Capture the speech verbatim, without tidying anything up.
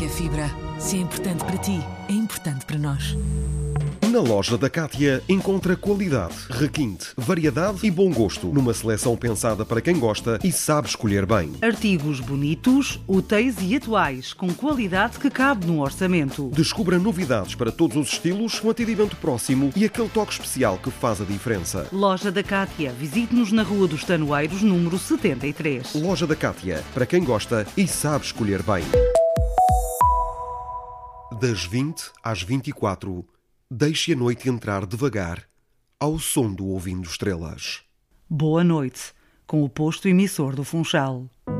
Cátia Fibra. Se é importante para ti, é importante para nós. Na loja da Cátia encontra qualidade, requinte, variedade e bom gosto, numa seleção pensada para quem gosta e sabe escolher bem. Artigos bonitos, úteis e atuais, com qualidade que cabe no orçamento. Descubra novidades para todos os estilos, um atendimento próximo e aquele toque especial que faz a diferença. Loja da Cátia. Visite-nos na Rua dos Tanoeiros, número setenta e três. Loja da Cátia, para quem gosta e sabe escolher bem. Das vinte às vinte e quatro, deixe a noite entrar devagar, ao som do Ouvindo Estrelas. Boa noite, com o posto emissor do Funchal.